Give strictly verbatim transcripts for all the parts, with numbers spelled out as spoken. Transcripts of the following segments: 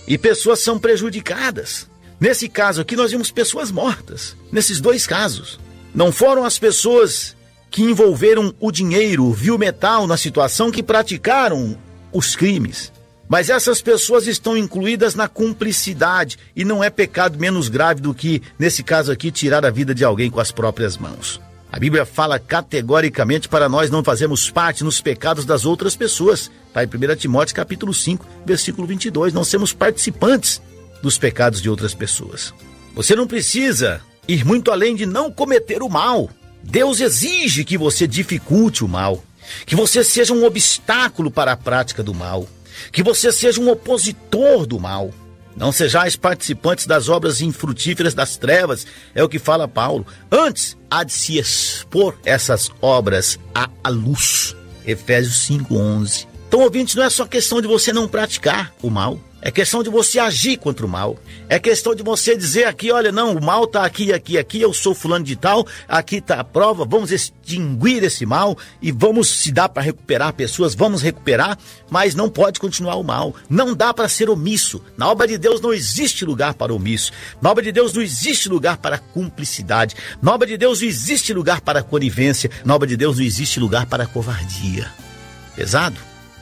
e pessoas são prejudicadas. Nesse caso aqui nós vimos pessoas mortas. Nesses dois casos, não foram as pessoas que envolveram o dinheiro, o vil metal na situação que praticaram os crimes. Mas essas pessoas estão incluídas na cumplicidade e não é pecado menos grave do que, nesse caso aqui, tirar a vida de alguém com as próprias mãos. A Bíblia fala categoricamente para nós não fazermos parte nos pecados das outras pessoas. Está em primeira Timóteo capítulo cinco, versículo vinte e dois. Não sermos participantes dos pecados de outras pessoas. Você não precisa ir muito além de não cometer o mal. Deus exige que você dificulte o mal, que você seja um obstáculo para a prática do mal, que você seja um opositor do mal. Não sejais participantes das obras infrutíferas das trevas, é o que fala Paulo. Antes, há de se expor essas obras à, à luz. Efésios cinco, onze. Então, ouvintes, não é só questão de você não praticar o mal. É questão de você agir contra o mal. É questão de você dizer aqui, olha, não, o mal está aqui, aqui, aqui, eu sou fulano de tal, aqui está a prova, vamos extinguir esse mal e vamos, se dá para recuperar pessoas, vamos recuperar, mas não pode continuar o mal. Não dá para ser omisso. Na obra de Deus não existe lugar para omisso. Na obra de Deus não existe lugar para cumplicidade. Na obra de Deus não existe lugar para conivência. Na obra de Deus não existe lugar para covardia. Pesado?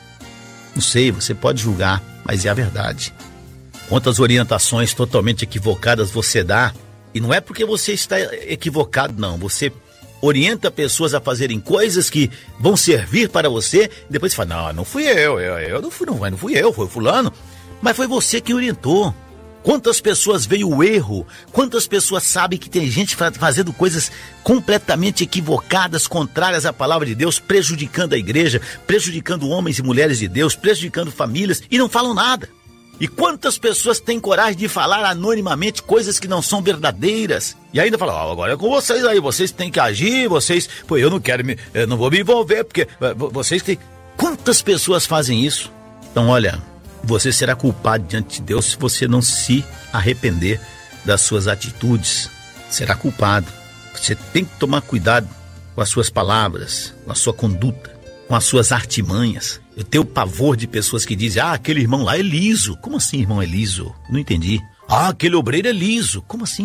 Não sei, você pode julgar, mas é a verdade. Quantas orientações totalmente equivocadas você dá, e não é porque você está equivocado, não. Você orienta pessoas a fazerem coisas que vão servir para você, e depois você fala, não, não fui eu, eu, eu não fui, não, não fui eu, foi fulano. Mas foi você que orientou. Quantas pessoas veio o erro? Quantas pessoas sabem que tem gente fazendo coisas completamente equivocadas, contrárias à palavra de Deus, prejudicando a igreja, prejudicando homens e mulheres de Deus, prejudicando famílias e não falam nada? E quantas pessoas têm coragem de falar anonimamente coisas que não são verdadeiras? E ainda falam, oh, agora é com vocês aí, vocês têm que agir, vocês... Pô, eu não quero me... Eu não vou me envolver, porque vocês têm... Quantas pessoas fazem isso? Então, olha... Você será culpado diante de Deus se você não se arrepender das suas atitudes. Será culpado. Você tem que tomar cuidado com as suas palavras, com a sua conduta, com as suas artimanhas. Eu tenho pavor de pessoas que dizem, ah, aquele irmão lá é liso. Como assim, irmão, é liso? Não entendi. Ah, aquele obreiro é liso. Como assim,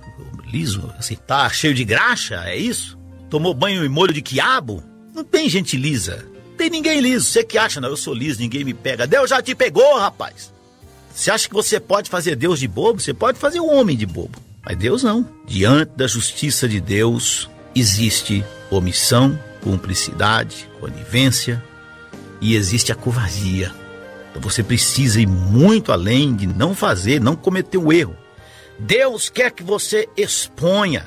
liso? Assim, tá cheio de graxa, é isso? Tomou banho e molho de quiabo? Não tem gente lisa. Tem ninguém liso, você que acha, não, eu sou liso, ninguém me pega. Deus já te pegou, rapaz. Você acha que você pode fazer Deus de bobo? Você pode fazer o homem de bobo, mas Deus não. Diante da justiça de Deus existe omissão, cumplicidade, conivência e existe a covardia. Então você precisa ir muito além de não fazer, não cometer o erro. Deus quer que você exponha.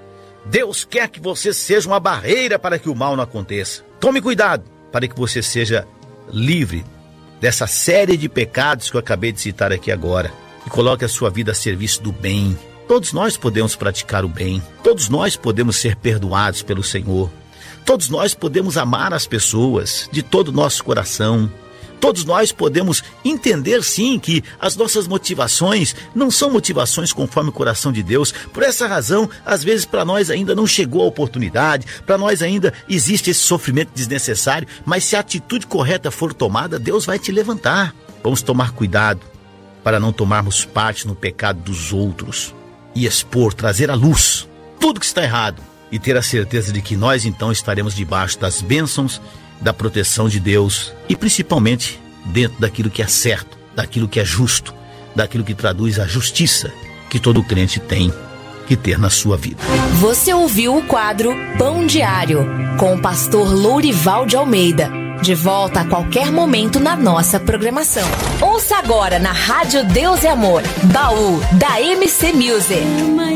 Deus quer que você seja uma barreira para que o mal não aconteça. Tome cuidado para que você seja livre dessa série de pecados que eu acabei de citar aqui agora e coloque a sua vida a serviço do bem. Todos nós podemos praticar o bem, todos nós podemos ser perdoados pelo Senhor, todos nós podemos amar as pessoas de todo o nosso coração. Todos nós podemos entender, sim, que as nossas motivações não são motivações conforme o coração de Deus. Por essa razão, às vezes para nós ainda não chegou a oportunidade, para nós ainda existe esse sofrimento desnecessário, mas se a atitude correta for tomada, Deus vai te levantar. Vamos tomar cuidado para não tomarmos parte no pecado dos outros e expor, trazer à luz tudo que está errado e ter a certeza de que nós então estaremos debaixo das bênçãos, da proteção de Deus e principalmente dentro daquilo que é certo, daquilo que é justo, daquilo que traduz a justiça que todo crente tem que ter na sua vida. Você ouviu o quadro Pão Diário com o pastor Lourival de Almeida. De volta a qualquer momento na nossa programação. Ouça agora na Rádio Deus e Amor, Baú da M C Music.